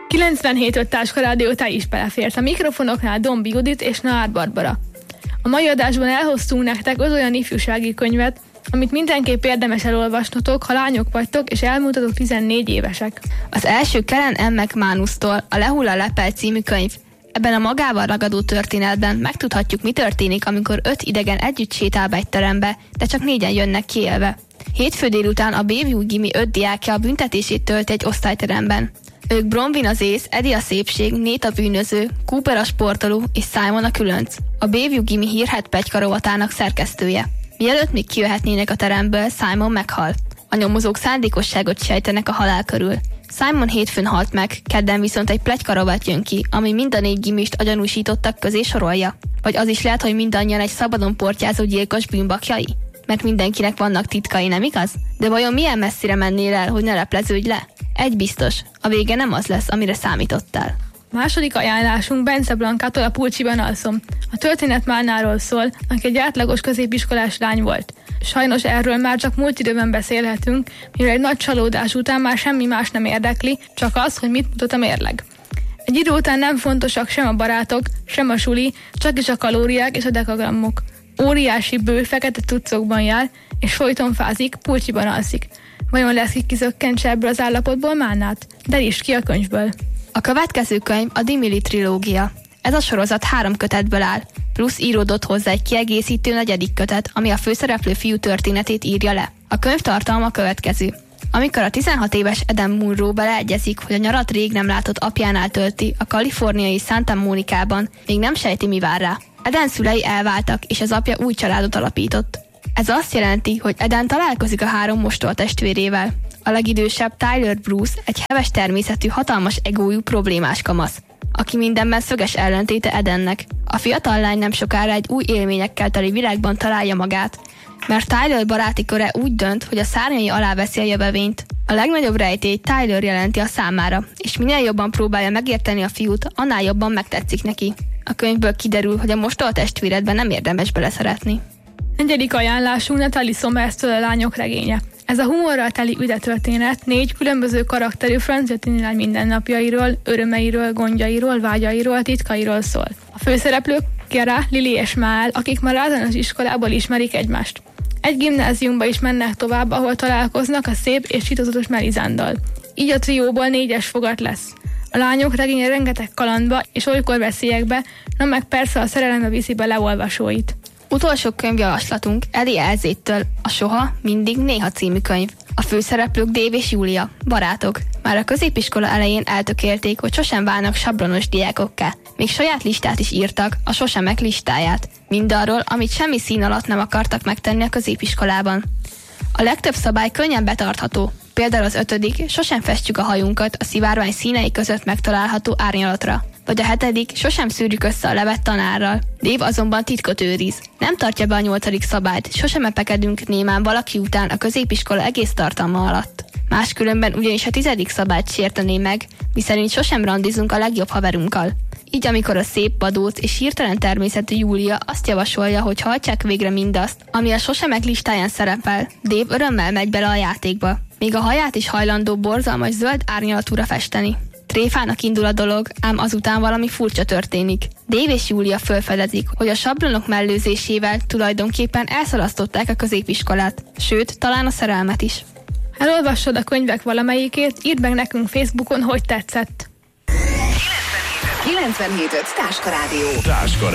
97.5 Táska Rádió, te is beleférsz. A mikrofonoknál Dombi Judit és Nahár Barbara. A mai adásban elhoztunk nektek olyan ifjúsági könyvet, amit mindenképp érdemes elolvasnotok, ha lányok vagytok és elmúltatok 14 évesek. Az első Kellen M. McManus-tól a Lehull a lepel című könyv. Ebben a magával ragadó történetben megtudhatjuk, mi történik, amikor 5 idegen együtt sétál be egy terembe, de csak 4-en jönnek ki élve. Hétfő délután a Bayview Gimi 5 diákja a büntetését tölti egy osztályteremben. Ők Bronwyn az ész, Eddie a szépség, Nate a bűnöző, Cooper a sportoló és Simon a különc. A Bayview Gimi hírhedt pletyka rovatának szerkesztője. Mielőtt még kijöhetnének a teremből, Simon meghal. A nyomozók szándékosságot sejtenek a halál körül. Simon hétfőn halt meg, kedden viszont egy pletyka rovat jön ki, ami mind a 4 gimist a gyanúsítottak közé sorolja. Vagy az is lehet, hogy mindannyian egy szabadon portyázó gyilkos bűnbakjai? Mert mindenkinek vannak titkai, nem igaz? De vajon milyen messzire mennél el, hogy ne lepleződj le? Egy biztos, a vége nem az lesz, amire számítottál. Második ajánlásunk Bence Blankától, a Pulcsiban alszom. A történet Málnáról szól, aki egy átlagos középiskolás lány volt. Sajnos erről már csak múlt időben beszélhetünk, mivel egy nagy csalódás után már semmi más nem érdekli, csak az, hogy mit mutat a mérleg. Egy idő után nem fontosak sem a barátok, sem a suli, csak is a kalóriák és a dekagrammok. Óriási bő fekete tucokban jár, és folyton fázik, Pulcsiban alszik. Vajon lesz ki kizökkentse ebből az állapotból Málnát? Derítsd ki a könyvből. A következő könyv a Dimili trilógia. Ez a sorozat 3 kötetből áll, plusz íródott hozzá egy kiegészítő 4. kötet, ami a főszereplő fiú történetét írja le. A könyv tartalma a következő. Amikor a 16 éves Eden Munro beleegyezik, hogy a nyarat rég nem látott apjánál tölti a kaliforniai Santa Monicában, még nem sejti, mi vár rá. Eden szülei elváltak, és az apja új családot alapított. Ez azt jelenti, hogy Eden találkozik a 3 mostortestvérével. A legidősebb Tyler Bruce egy heves természetű, hatalmas egójú problémás kamasz, aki mindenben szöges ellentéte Edennek. A fiatal lány nem sokára egy új élményekkel teli világban találja magát, mert Tyler baráti köre úgy dönt, hogy a szárnyai alá veszi a jövevényt. A legnagyobb rejtélyt Tyler jelenti a számára, és minél jobban próbálja megérteni a fiút, annál jobban megtetszik neki. A könyvből kiderül, hogy a mostortestvéredben nem érdemes beleszeretni. 4. ajánlásunk Natalie Somers-től a Lányok regénye. Ez a humorral teli üdetörténet 4 különböző karakterű francia tinilány mindennapjairól, örömeiről, gondjairól, vágyairól, titkairól szól. A főszereplők Kera, Lili és Mál, akik már általános iskolából ismerik egymást. Egy gimnáziumba is mennek tovább, ahol találkoznak a szép és csitozatos Melizándal. Így a trióból 4-es fogat lesz. A Lányok regénye rengeteg kalandba és olykor veszélyekbe, na meg persze a szerelembe viszi be leolvasóit. Utolsó könyvjavaslatunk Ellie Elzéttől a Soha, mindig, néha című könyv. A főszereplők Dave és Julia, barátok. Már a középiskola elején eltökélték, hogy sosem válnak sablonos diákokká. Még saját listát is írtak, a sosemek listáját. Mindarról, amit semmi szín alatt nem akartak megtenni a középiskolában. A legtöbb szabály könnyen betartható. Például az 5. sosem festjük a hajunkat a szivárvány színei között megtalálható árnyalatra. Vagy a 7. sosem szűrjük össze a levet tanárral. Dave azonban titkot őriz. Nem tartja be a 8. szabályt, sosem epekedünk némán valaki után a középiskola egész tartalma alatt. Máskülönben ugyanis a 10. szabályt sértené meg, miszerint sosem randizunk a legjobb haverunkkal. Így amikor a szép, vadóc és hirtelen természetű Júlia azt javasolja, hogy hajtsák végre mindazt, ami a sosemek listáján szerepel, Dave örömmel megy bele a játékba. Még a haját is hajlandó borzalmas zöld árnyalatúra festeni. Tréfának indul a dolog, ám azután valami furcsa történik. Dave és Júlia felfedezik, hogy a sablonok mellőzésével tulajdonképpen elszalasztották a középiskolát, sőt, talán a szerelmet is. Ha elolvassad a könyvek valamelyikét, írd meg nekünk Facebookon, hogy tetszett. 97.5 Táska Rádió. Táska